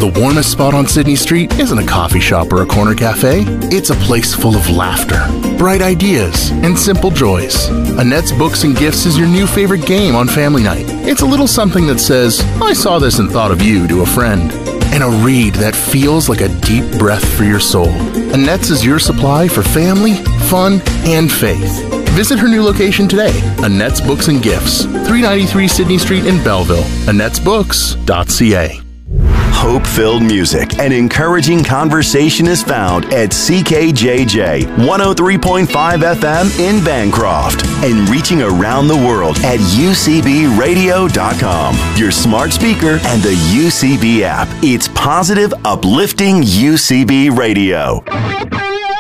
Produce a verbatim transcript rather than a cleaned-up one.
The warmest spot on Sydney Street isn't a coffee shop or a corner cafe. It's a place full of laughter, bright ideas, and simple joys. Annette's Books and Gifts is your new favorite game on family night. It's a little something that says, I saw this and thought of you to a friend. And a read that feels like a deep breath for your soul. Annette's is your supply for family, fun, and faith. Visit her new location today, Annette's Books and Gifts, three ninety-three Sydney Street in Belleville, annettes books dot c a. Hope-filled music and encouraging conversation is found at C K J J one oh three point five F M in Bancroft and reaching around the world at U C B radio dot com, your smart speaker, and the U C B app. It's positive, uplifting U C B Radio.